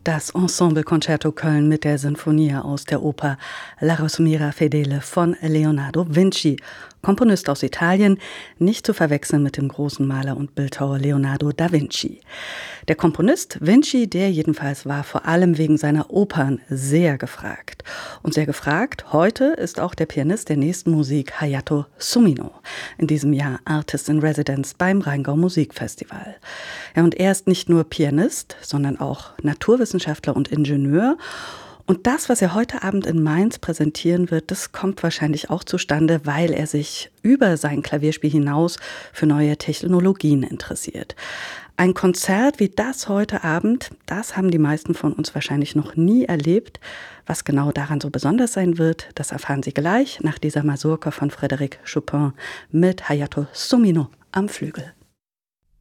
Das Ensemble Concerto Köln mit der Sinfonie aus der Oper La Rosmira Fedele von Leonardo Vinci, Komponist aus Italien, nicht zu verwechseln mit dem großen Maler und Bildhauer Leonardo da Vinci. Der Komponist Vinci, der jedenfalls war vor allem wegen seiner Opern sehr gefragt. Und sehr gefragt heute ist auch der Pianist der nächsten Musik, Hayato Sumino, in diesem Jahr Artist in Residence beim Rheingau Musikfestival. Ja, und er ist nicht nur Pianist, sondern auch Naturwissenschaftler und Ingenieur. Und das, was er heute Abend in Mainz präsentieren wird, das kommt wahrscheinlich auch zustande, weil er sich über sein Klavierspiel hinaus für neue Technologien interessiert. Ein Konzert wie das heute Abend, das haben die meisten von uns wahrscheinlich noch nie erlebt. Was genau daran so besonders sein wird, das erfahren Sie gleich nach dieser Mazurka von Frédéric Chopin mit Hayato Sumino am Flügel.